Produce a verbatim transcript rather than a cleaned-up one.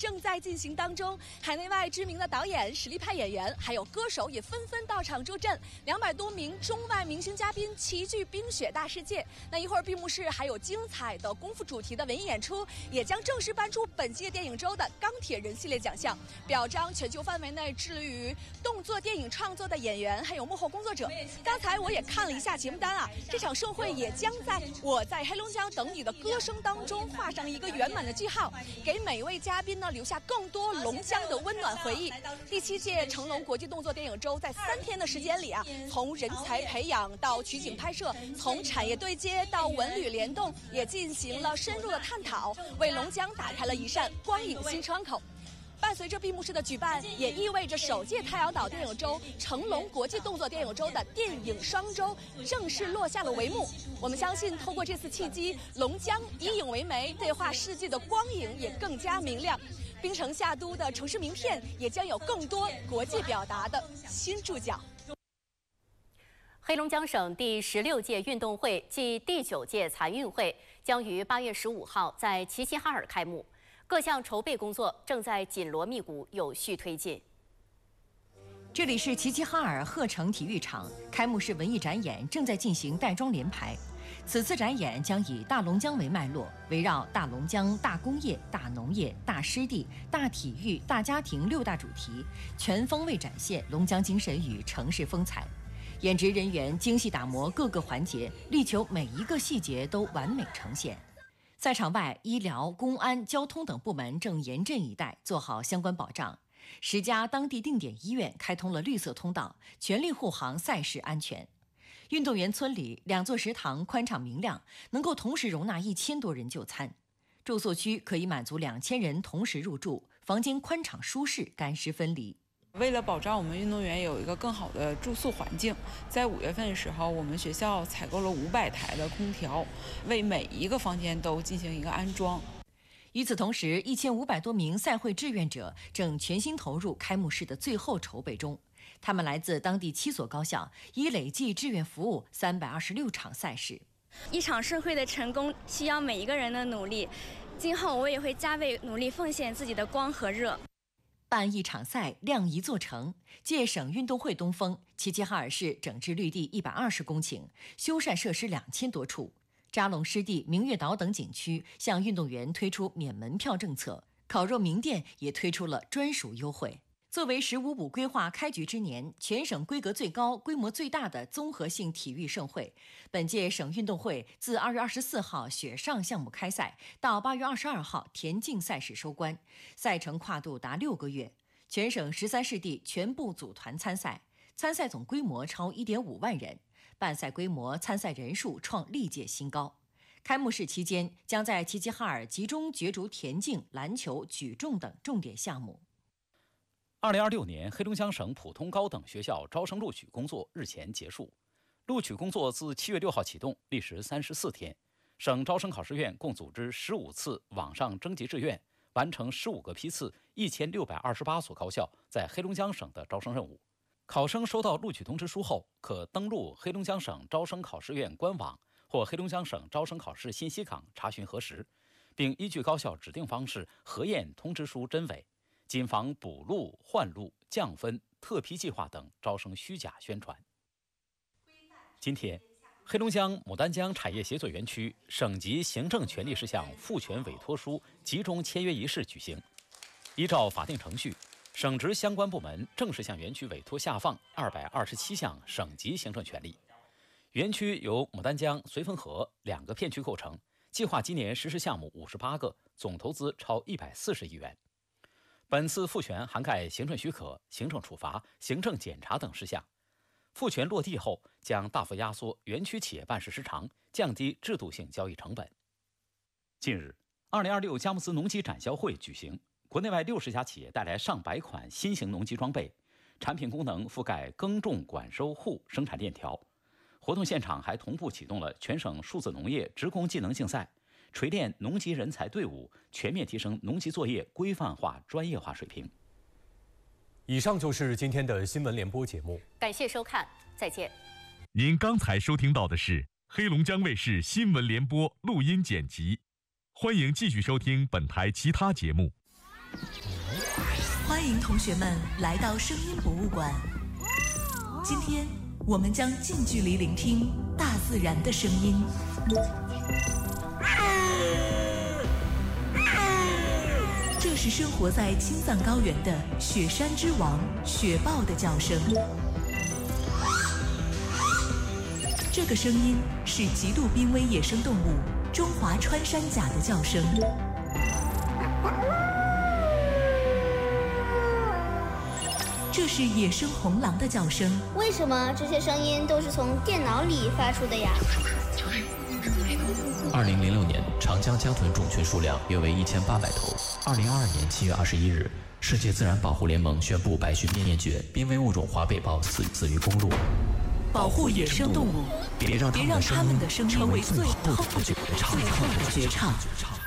正在进行当中，海内外知名的导演、实力派演员，还有歌手也纷纷到场助阵，两百多名中外明星嘉宾齐聚冰雪大世界。那一会儿闭幕式还有精彩的功夫主题的文艺演出，也将正式颁出本届电影周的钢铁人系列奖项，表彰全球范围内致力于动作电影创作的演员还有幕后工作者。刚才我也看了一下节目单啊，这场盛会也将在我在黑龙江等你的歌声当中画上一个圆满的句号，给每位嘉宾呢留下更多龙江的温暖回忆。第七届成龙国际动作电影周在三天的时间里啊，从人才培养到取景拍摄，从产业对接到文旅联动，也进行了深入的探讨，为龙江打开了一扇光影新窗口。伴随着闭幕式的举办，也意味着首届太阳岛电影周、成龙国际动作电影周的电影双周正式落下了帷幕。我们相信，透过这次契机，龙江以影为媒，对话世界的光影也更加明亮。槟城夏都的城市名片也将有更多国际表达的新注脚。 黑龙江省第十六届运动会暨第九届残运会将于八月十五号在齐齐哈尔开幕。各项筹备工作正在紧锣密鼓、有序推进。 这里是齐齐哈尔鹤城体育场，开幕式文艺展演正在进行带妆联排。此次展演将以大龙江为脉络，围绕大龙江、大工业、大农业、大湿地、大体育、大家庭六大主题，全方位展现龙江精神与城市风采。演职人员精细打磨各个环节，力求每一个细节都完美呈现。赛场外，医疗、公安、交通等部门正严阵以待，做好相关保障。十家当地定点医院开通了绿色通道，全力护航赛事安全。运动员村里两座食堂宽敞明亮，能够同时容纳一千多人就餐。住宿区可以满足两千人同时入住，房间宽敞舒适，干湿分离。 为了保障我们运动员有一个更好的住宿环境，在五月份的时候，我们学校采购了五百台的空调，为每一个房间都进行一个安装。 与此同时，一千五百多名赛会志愿者正全心投入开幕式的最后筹备中。他们来自当地七所高校，已累计志愿服务三百二十六场赛事。 一场盛会的成功需要每一个人的努力，今后我也会加倍努力，奉献自己的光和热。 办一场赛，亮一座城。借省运动会东风，齐齐哈尔市整治绿地一百二十公顷，修缮设施两千多处。扎龙湿地、明月岛等景区向运动员推出免门票政策，烤肉名店也推出了专属优惠。作为“十五五”规划开局之年，全省规格最高、规模最大的综合性体育盛会，本届省运动会自二月二十四号雪上项目开赛到八月二十二号田径赛事收官，赛程跨度达六个月。全省十三市地全部组团参赛，参赛总规模超一点五万人，办赛规模、参赛人数创历届新高。开幕式期间，将在齐齐哈尔集中角逐田径、篮球、举重等重点项目。 二零二六年黑龙江省普通高等学校招生录取工作日前结束，录取工作自七月六号启动，历时三十四天。省招生考试院共组织十五次网上征集志愿，完成十五个批次，一千六百二十八所高校在黑龙江省的招生任务。考生收到录取通知书后，可登录黑龙江省招生考试院官网或黑龙江省招生考试信息港查询核实，并依据高校指定方式核验通知书真伪，谨防补录、换录、降分、特批计划等招生虚假宣传。今天，黑龙江牡丹江产业协作园区省级行政权力事项赋权委托书集中签约仪式举行。依照法定程序，省直相关部门正式向园区委托下放二百二十七项省级行政权力。园区由牡丹江、绥芬河两个片区构成，计划今年实施项目五十八个，总投资超一百四十亿元。本次赋权涵盖行政许可、行政处罚、行政检查等事项。赋权落地后，将大幅压缩园区企业办事时长，降低制度性交易成本。近日，二零二六佳木斯农机展销会举行，国内外六十家企业带来上百款新型农机装备，产品功能覆盖耕种、管收、护生产链条。活动现场还同步启动了全省数字农业职工技能竞赛，锤炼农机人才队伍，全面提升农机作业规范化、专业化水平。 以上就是今天的新闻联播节目， 感谢收看，再见。 您刚才收听到的是黑龙江卫视新闻联播录音剪辑，欢迎继续收听本台其他节目。 欢迎同学们来到声音博物馆。今天我们将近距离聆听大自然的声音。这是生活在青藏高原的雪山之王雪豹的叫声。这个声音是极度濒危野生动物中华穿山甲的叫声。这是野生红狼的叫声。 为什么这些声音都是从电脑里发出的呀？ 二零零六年，长江江豚种群数量约为一千八百头。二零二二年七月二十一日，世界自然保护联盟宣布白须灭绝，濒危物种华北豹死死于公路。 保护野生动物， 别让别让它们的声音成为最后的绝唱。 最后的绝唱。